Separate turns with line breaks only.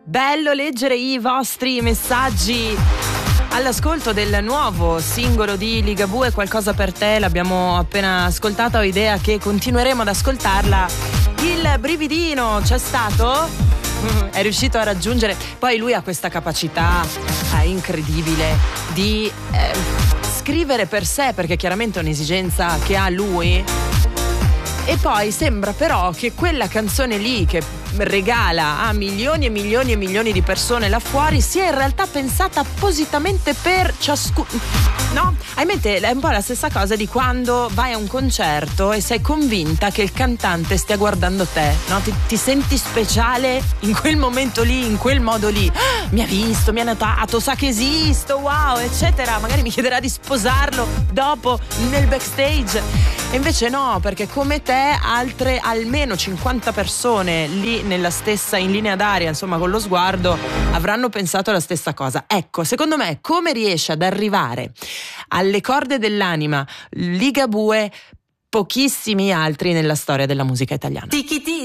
Bello leggere i vostri messaggi all'ascolto del nuovo singolo di Ligabue, Qualcosa per te. L'abbiamo appena ascoltata, ho idea che continueremo ad ascoltarla. Il brividino c'è stato? È riuscito a raggiungere. Poi lui ha questa capacità incredibile di scrivere per sé, perché chiaramente è un'esigenza che ha lui. E poi sembra però che quella canzone lì che regala a milioni e milioni e milioni di persone là fuori sia in realtà pensata appositamente per ciascuno, no? Hai in mente, è un po' la stessa cosa di quando vai a un concerto e sei convinta che il cantante stia guardando te, no? Ti senti speciale in quel momento lì, in quel modo lì. Mi ha visto, mi ha notato, sa che esisto, wow, eccetera. Magari mi chiederà di sposarlo dopo nel backstage. E invece no, perché come te altre almeno 50 persone lì nella stessa, in linea d'aria, insomma con lo sguardo, avranno pensato la stessa cosa. Ecco, secondo me come riesce ad arrivare alle corde dell'anima Ligabue, pochissimi altri nella storia della musica italiana.